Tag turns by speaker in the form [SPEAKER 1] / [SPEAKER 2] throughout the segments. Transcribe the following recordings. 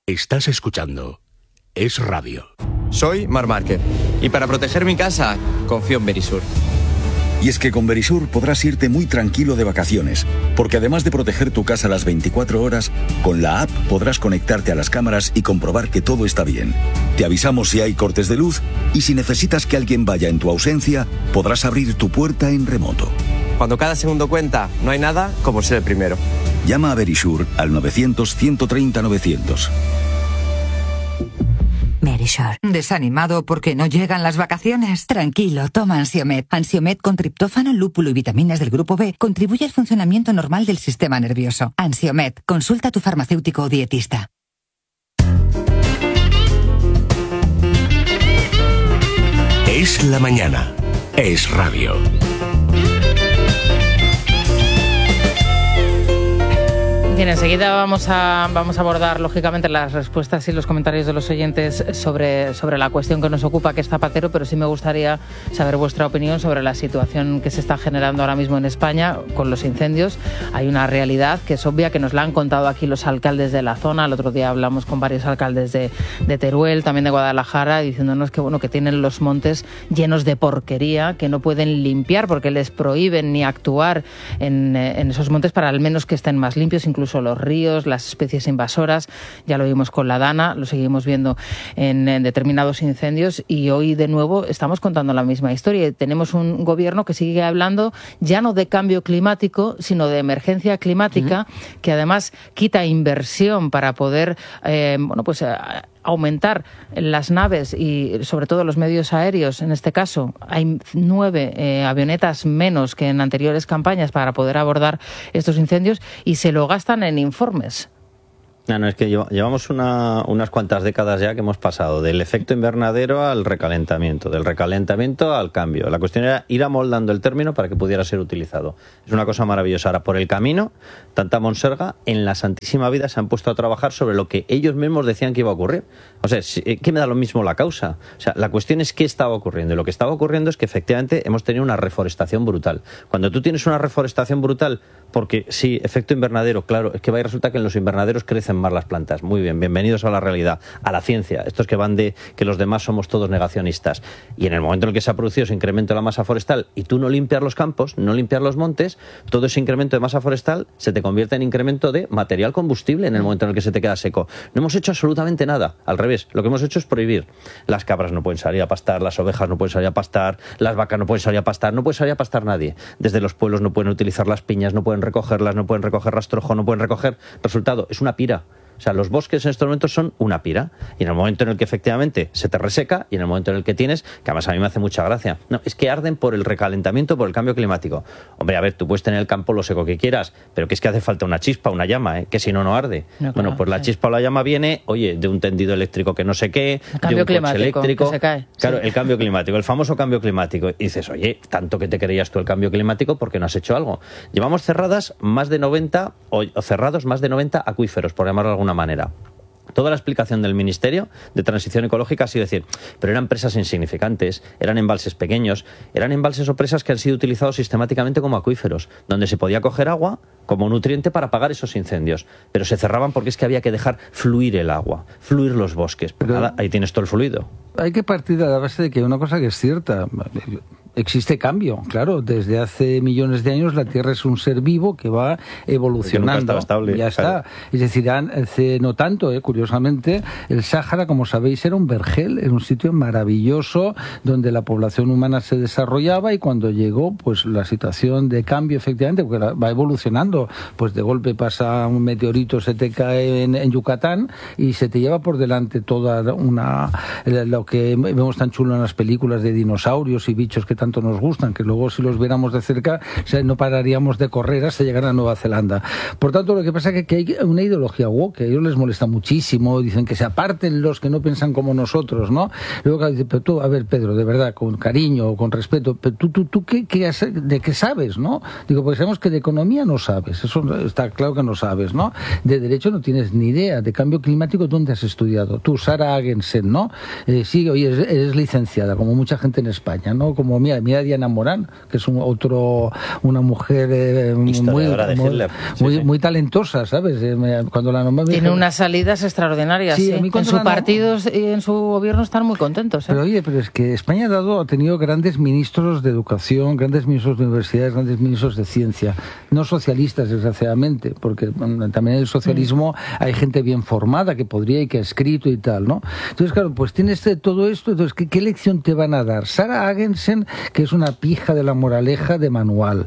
[SPEAKER 1] Estás escuchando Es Radio.
[SPEAKER 2] Soy Marc Márquez y para proteger mi casa confío en Verisur.
[SPEAKER 3] Y es que con Verisur podrás irte muy tranquilo de vacaciones, porque además de proteger tu casa las 24 horas, con la app podrás conectarte a las cámaras y comprobar que todo está bien. Te avisamos si hay cortes de luz y si necesitas que alguien vaya en tu ausencia, podrás abrir tu puerta en remoto.
[SPEAKER 2] Cuando cada segundo cuenta, no hay nada como ser el primero.
[SPEAKER 3] Llama a Verisur al 900-130-900.
[SPEAKER 4] Verisur. ¿Desanimado porque no llegan las vacaciones? Tranquilo, toma Ansiomed. Ansiomed con triptófano, lúpulo y vitaminas del grupo B contribuye al funcionamiento normal del sistema nervioso. Ansiomed. Consulta a tu farmacéutico o dietista.
[SPEAKER 1] Es la mañana. Es Radio.
[SPEAKER 5] Bien, enseguida vamos a abordar, lógicamente, las respuestas y los comentarios de los oyentes sobre la cuestión que nos ocupa, que es Zapatero, pero sí me gustaría saber vuestra opinión sobre la situación que se está generando ahora mismo en España con los incendios. Hay una realidad que es obvia, que nos la han contado aquí los alcaldes de la zona. El otro día hablamos con varios alcaldes de Teruel, también de Guadalajara, diciéndonos que tienen los montes llenos de porquería, que no pueden limpiar porque les prohíben ni actuar en esos montes para al menos que estén más limpios, incluso los ríos, las especies invasoras. Ya lo vimos con la Dana, lo seguimos viendo en determinados incendios y hoy de nuevo estamos contando la misma historia. Tenemos un gobierno que sigue hablando ya no de cambio climático, sino de emergencia climática, que además quita inversión para poder aumentar las naves y sobre todo los medios aéreos. En este caso hay 9 avionetas menos que en anteriores campañas para poder abordar estos incendios y se lo gastan en informes.
[SPEAKER 6] No, es que llevamos unas cuantas décadas ya que hemos pasado del efecto invernadero al recalentamiento, del recalentamiento al cambio. La cuestión era ir amoldando el término para que pudiera ser utilizado. Es una cosa maravillosa. Ahora, por el camino, tanta monserga, en la santísima vida se han puesto a trabajar sobre lo que ellos mismos decían que iba a ocurrir. O sea, ¿qué me da lo mismo la causa? O sea, la cuestión es qué estaba ocurriendo. Y lo que estaba ocurriendo es que efectivamente hemos tenido una reforestación brutal. Cuando tú tienes una reforestación brutal, porque sí, efecto invernadero, claro, es que va y resulta que en los invernaderos crecen más las plantas. Muy bien, bienvenidos a la realidad, a la ciencia. Estos que van de que los demás somos todos negacionistas. Y en el momento en el que se ha producido ese incremento de la masa forestal y tú no limpias los campos, no limpias los montes, todo ese incremento de masa forestal se te convierte en incremento de material combustible en el momento en el que se te queda seco. No hemos hecho absolutamente nada. Al revés, lo que hemos hecho es prohibir. Las cabras no pueden salir a pastar, las ovejas no pueden salir a pastar, las vacas no pueden salir a pastar, no puede salir a pastar nadie. Desde los pueblos no pueden utilizar las piñas, no pueden recogerlas, no pueden recoger rastrojo, no pueden recoger. Resultado, es una pira. O sea, los bosques en estos momentos son una pira. Y en el momento en el que efectivamente se te reseca y en el momento en el que tienes, que además a mí me hace mucha gracia, no, es que arden por el recalentamiento, por el cambio climático. Hombre, a ver, tú puedes tener el campo lo seco que quieras, pero que es que hace falta una chispa, una llama, que si no, no arde. No, bueno, pues la chispa o la llama viene, oye, de un tendido eléctrico que no sé qué, de un coche eléctrico. Que se cae. Claro, sí. El cambio climático, el famoso cambio climático. Y dices, oye, tanto que te creías tú el cambio climático, ¿por qué no has hecho algo? Llevamos cerrados más de 90 acuíferos, por llamarlo de alguna manera. Toda la explicación del Ministerio de Transición Ecológica ha sido decir, pero eran presas insignificantes, eran embalses pequeños, eran embalses o presas que han sido utilizados sistemáticamente como acuíferos, donde se podía coger agua como nutriente para apagar esos incendios, pero se cerraban porque es que había que dejar fluir el agua, fluir los bosques. Pero nada, ahí tienes todo el fluido.
[SPEAKER 7] Hay que partir de la base de que hay una cosa que es cierta. Existe cambio, claro. Desde hace millones de años la Tierra es un ser vivo que va evolucionando.
[SPEAKER 6] Nunca estaba estable.
[SPEAKER 7] Ya está. Es decir, hace no tanto, curiosamente, el Sáhara, como sabéis, era un vergel, era un sitio maravilloso donde la población humana se desarrollaba y cuando llegó, pues la situación de cambio, efectivamente, porque va evolucionando, pues de golpe pasa un meteorito, se te cae en Yucatán y se te lleva por delante toda lo que vemos tan chulo en las películas de dinosaurios y bichos que tanto nos gustan, que luego si los viéramos de cerca no pararíamos de correr hasta llegar a Nueva Zelanda. Por tanto, lo que pasa es que hay una ideología woke que a ellos les molesta muchísimo, dicen que se aparten los que no piensan como nosotros, ¿no? Luego dicen, pero tú, a ver, Pedro, de verdad, con cariño, con respeto, pero tú ¿de qué sabes, no? Digo, porque sabemos que de economía no sabes, eso está claro que no sabes, ¿no? De derecho no tienes ni idea, de cambio climático, ¿dónde has estudiado? Tú, Sara Agensen, ¿no? Sí, oye, eres licenciada, como mucha gente en España, ¿no? Como mía, mira Diana Morán, que es una mujer muy talentosa, ¿sabes? Cuando la nombré,
[SPEAKER 5] tiene unas salidas extraordinarias.
[SPEAKER 7] Sí,
[SPEAKER 5] sí. En su partido y en su gobierno están muy contentos.
[SPEAKER 7] Pero oye, es que España ha tenido grandes ministros de educación, grandes ministros de universidades, grandes ministros de ciencia, no socialistas, desgraciadamente, porque también en el socialismo hay gente bien formada que podría y que ha escrito y tal, ¿no? Entonces, claro, pues tienes todo esto, entonces, ¿qué lección te van a dar? Sarah Agensen, que es una pija de la moraleja de manual,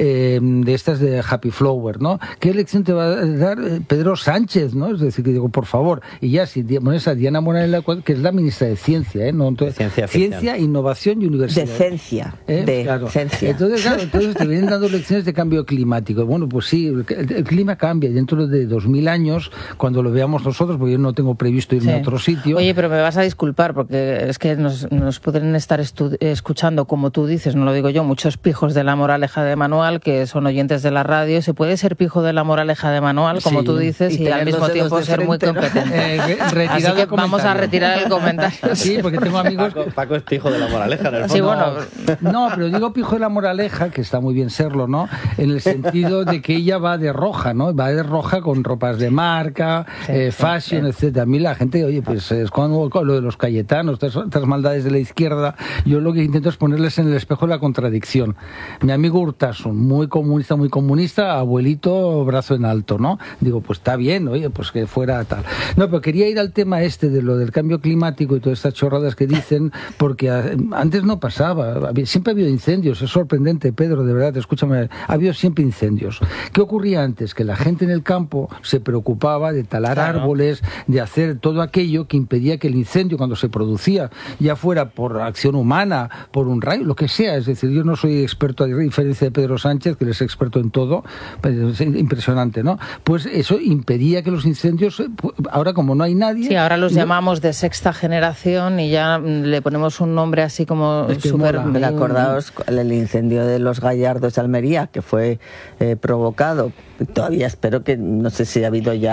[SPEAKER 7] de estas de Happy Flower, ¿no? ¿Qué lección te va a dar Pedro Sánchez, ¿no? Es decir, que digo, por favor, y ya si pones a Diana Morán, que es la ministra de Ciencia, ¿no? Entonces, Ciencia, Innovación y Universidad.
[SPEAKER 8] Decencia.
[SPEAKER 7] Claro.
[SPEAKER 8] Decencia.
[SPEAKER 7] Entonces te vienen dando lecciones de cambio climático. Bueno, pues sí, el clima cambia. Dentro de 2000 años, cuando lo veamos nosotros, porque yo no tengo previsto irme a otro sitio.
[SPEAKER 5] Oye, pero me vas a disculpar, porque es que nos pueden estar escuchando, como tú dices, no lo digo yo, muchos pijos de la moraleja de manual, que son oyentes de la radio. ¿Se puede ser pijo de la moraleja de manual, como tú dices, y al mismo tiempo ser muy competente? Así que vamos a retirar el comentario.
[SPEAKER 7] Sí, porque tengo amigos...
[SPEAKER 6] Paco es pijo de la moraleja, en el fondo.
[SPEAKER 5] Sí, bueno.
[SPEAKER 7] No, pero digo pijo de la moraleja, que está muy bien serlo, ¿no? En el sentido de que ella va de roja, ¿no? Va de roja con ropas de marca, fashion, etcétera. A mí la gente, oye, pues es cuando lo de los Cayetanos, otras maldades de la izquierda, yo lo que intento es ponerles en el espejo la contradicción. Mi amigo Urtasun, muy comunista, abuelito, brazo en alto, ¿no? Digo, pues está bien, oye, pues que fuera tal. No, pero quería ir al tema de lo del cambio climático y todas estas chorradas que dicen, porque antes no pasaba, siempre ha habido incendios, es sorprendente, Pedro, de verdad, escúchame, ha habido siempre incendios. ¿Qué ocurría antes? Que la gente en el campo se preocupaba de talar árboles, de hacer todo aquello que impedía que el incendio, cuando se producía, ya fuera por acción humana, por un rayo, lo que sea, es decir, yo no soy experto, a diferencia de Pedro Sánchez, que él es experto en todo, es impresionante, ¿no? Pues eso impedía que los incendios, ahora como no hay nadie...
[SPEAKER 5] Sí, ahora los llamamos de sexta generación y ya le ponemos un nombre así como súper...
[SPEAKER 8] Acordaos el incendio de los Gallardos de Almería, que fue provocado, todavía espero que, no sé si ha habido ya